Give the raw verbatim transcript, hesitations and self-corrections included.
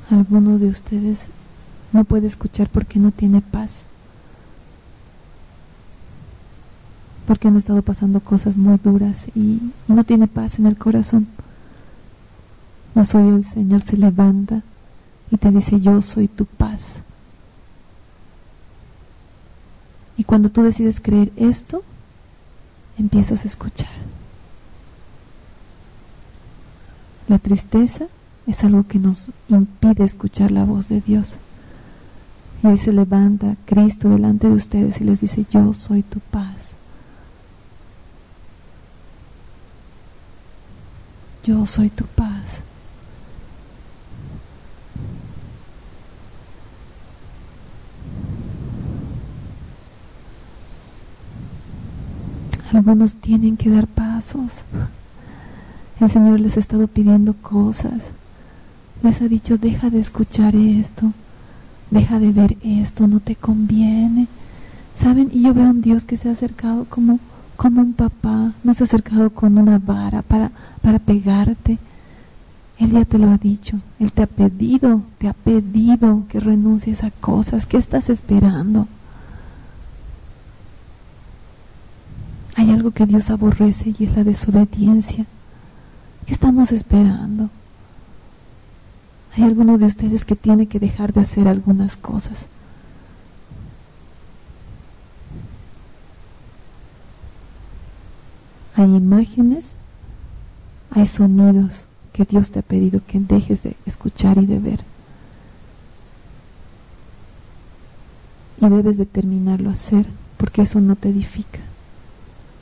Alguno de ustedes no puede escuchar porque no tiene paz, porque han estado pasando cosas muy duras y no tiene paz en el corazón. Mas hoy el Señor se levanta y te dice: yo soy tu paz. Y cuando tú decides creer esto, empiezas a escuchar. La tristeza es algo que nos impide escuchar la voz de Dios. Y hoy se levanta Cristo delante de ustedes y les dice: yo soy tu paz. Yo soy tu paz. Algunos tienen que dar pasos. El Señor les ha estado pidiendo cosas. Les ha dicho: deja de escuchar esto, deja de ver esto, no te conviene. ¿Saben? Y yo veo a un Dios que se ha acercado como, como un papá, no se ha acercado con una vara para, para pegarte. Él ya te lo ha dicho, Él te ha pedido, te ha pedido que renuncies a cosas. ¿Qué estás esperando? Hay algo que Dios aborrece y es la desobediencia. ¿Qué estamos esperando? Hay alguno de ustedes que tiene que dejar de hacer algunas cosas. Hay imágenes, hay sonidos que Dios te ha pedido que dejes de escuchar y de ver. Y debes determinarlo a hacer, porque eso no te edifica.